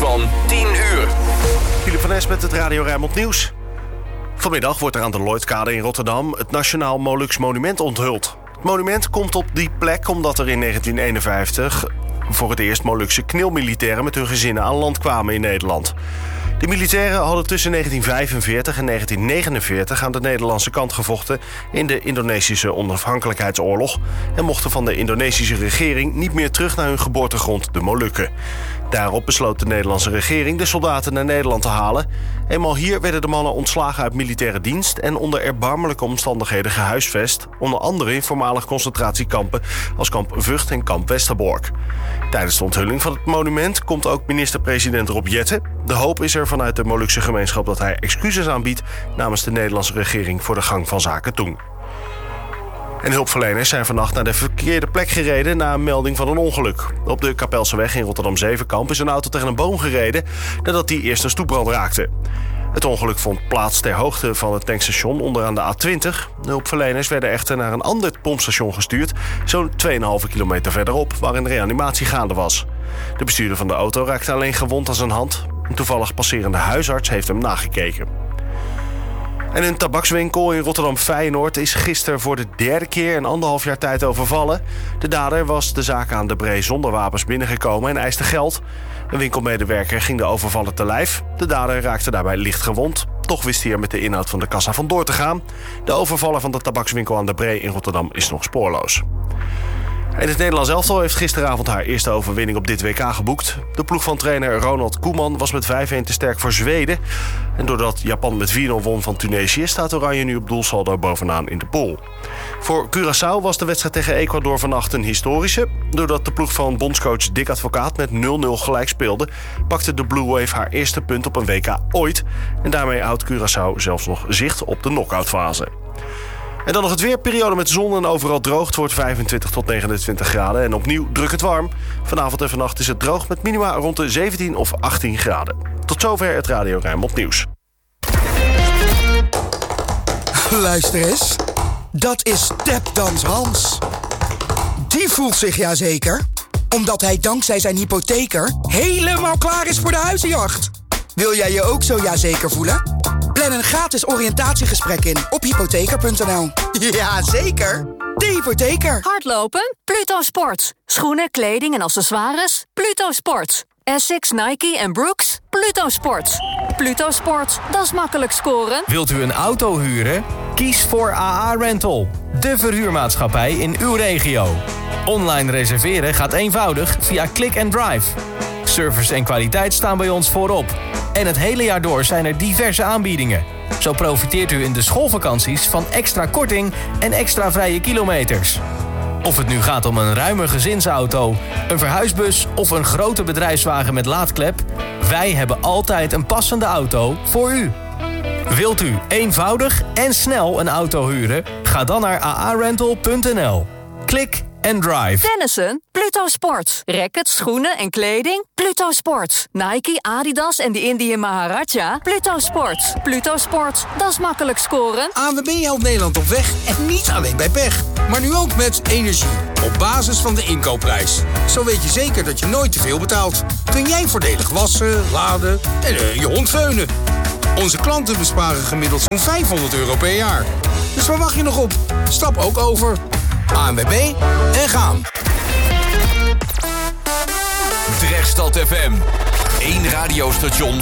van 10 uur. Philip van Es met het Radio Rijnmond Nieuws. Vanmiddag wordt er aan de Lloydkade in Rotterdam het Nationaal Molux Monument onthuld. Het monument komt op die plek omdat er in 1951 voor het eerst Molukse knilmilitairen met hun gezinnen aan land kwamen in Nederland. De militairen hadden tussen 1945 en 1949 aan de Nederlandse kant gevochten in de Indonesische onafhankelijkheidsoorlog en mochten van de Indonesische regering niet meer terug naar hun geboortegrond, de Molukken. Daarop besloot de Nederlandse regering de soldaten naar Nederland te halen. Eenmaal hier werden de mannen ontslagen uit militaire dienst en onder erbarmelijke omstandigheden gehuisvest, onder andere in voormalige concentratiekampen als kamp Vught en kamp Westerbork. Tijdens de onthulling van het monument komt ook minister-president Rob Jetten. De hoop is er vanuit de Molukse gemeenschap dat hij excuses aanbiedt namens de Nederlandse regering voor de gang van zaken toen. En hulpverleners zijn vannacht naar de verkeerde plek gereden na een melding van een ongeluk. Op de Kapelseweg in Rotterdam-Zevenkamp is een auto tegen een boom gereden nadat die eerst een stoepbrand raakte. Het ongeluk vond plaats ter hoogte van het tankstation onderaan de A20. De hulpverleners werden echter naar een ander pompstation gestuurd, zo'n 2,5 kilometer verderop, waar een reanimatie gaande was. De bestuurder van de auto raakte alleen gewond aan zijn hand. Een toevallig passerende huisarts heeft hem nagekeken. En een tabakswinkel in Rotterdam-Feyenoord is gisteren voor de derde keer in 1,5 jaar tijd overvallen. De dader was de zaak aan de Bree zonder wapens binnengekomen en eiste geld. Een winkelmedewerker ging de overvaller te lijf. De dader raakte daarbij licht gewond. Toch wist hij er met de inhoud van de kassa vandoor te gaan. De overvaller van de tabakswinkel aan de Bree in Rotterdam is nog spoorloos. En het Nederlands elftal heeft gisteravond haar eerste overwinning op dit WK geboekt. De ploeg van trainer Ronald Koeman was met 5-1 te sterk voor Zweden. En doordat Japan met 4-0 won van Tunesië, staat Oranje nu op doelsaldo bovenaan in de pool. Voor Curaçao was de wedstrijd tegen Ecuador vannacht een historische. Doordat de ploeg van bondscoach Dick Advocaat met 0-0 gelijk speelde, pakte de Blue Wave haar eerste punt op een WK ooit. En daarmee houdt Curaçao zelfs nog zicht op de knock-outfase. En dan nog het weerperiode met zon en overal droog. Het wordt 25 tot 29 graden en opnieuw druk het warm. Vanavond en vannacht is het droog met minima rond de 17 of 18 graden. Tot zover het Radio Rijnmond Nieuws. Luister eens, dat is Tapdans Hans. Die voelt zich jazeker, omdat hij dankzij zijn hypotheker helemaal klaar is voor de huizenjacht. Wil jij je ook zo jazeker voelen? Plan een gratis oriëntatiegesprek in op hypotheker.nl. Jazeker, de hypotheker. Hardlopen? Pluto Sports. Schoenen, kleding en accessoires? Pluto Sports. Essex, Nike en Brooks? Pluto Sports. Pluto Sports, dat is makkelijk scoren. Wilt u een auto huren? Kies voor AA Rental, de verhuurmaatschappij in uw regio. Online reserveren gaat eenvoudig via Click and Drive. Service en kwaliteit staan bij ons voorop. En het hele jaar door zijn er diverse aanbiedingen. Zo profiteert u in de schoolvakanties van extra korting en extra vrije kilometers. Of het nu gaat om een ruime gezinsauto, een verhuisbus of een grote bedrijfswagen met laadklep, wij hebben altijd een passende auto voor u. Wilt u eenvoudig en snel een auto huren? Ga dan naar aarental.nl. Klik en drive. Tennissen? Pluto Sports. Rackets, schoenen en kleding? Pluto Sports. Nike, Adidas en de Indian Maharaja? Pluto Sports. Pluto Sports, dat is makkelijk scoren. ANWB helpt Nederland op weg en niet alleen bij pech. Maar nu ook met energie. Op basis van de inkoopprijs. Zo weet je zeker dat je nooit te veel betaalt. Kun jij voordelig wassen, laden en je hond veunen. Onze klanten besparen gemiddeld zo'n €500 per jaar. Dus waar wacht je nog op? Stap ook over. ANWB en gaan. Drechtstad FM. 1 radiostation